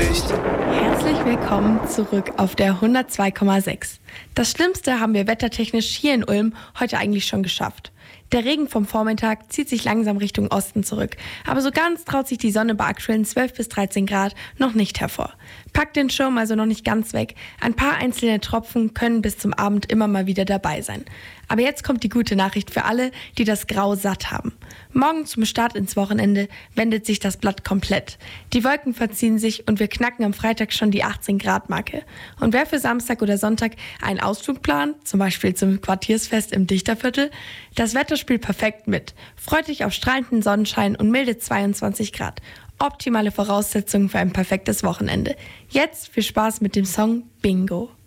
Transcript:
spricht. Herzlich willkommen zurück auf der 102,6. Das Schlimmste haben wir wettertechnisch hier in Ulm heute eigentlich schon geschafft. Der Regen vom Vormittag zieht sich langsam Richtung Osten zurück, aber so ganz traut sich die Sonne bei aktuellen 12 bis 13 Grad noch nicht hervor. Packt den Schirm also noch nicht ganz weg. Ein paar einzelne Tropfen können bis zum Abend immer mal wieder dabei sein. Aber jetzt kommt die gute Nachricht für alle, die das Grau satt haben. Morgen zum Start ins Wochenende wendet sich das Blatt komplett. Die Wolken verziehen sich und wir knacken am Freitag schon die 18-Grad-Marke. Und wer für Samstag oder Sonntag einen Ausflug plant, zum Beispiel zum Quartiersfest im Dichterviertel, das Wetter spielt perfekt mit. Freut dich auf strahlenden Sonnenschein und milde 22 Grad. Optimale Voraussetzungen für ein perfektes Wochenende. Jetzt viel Spaß mit dem Song Bingo.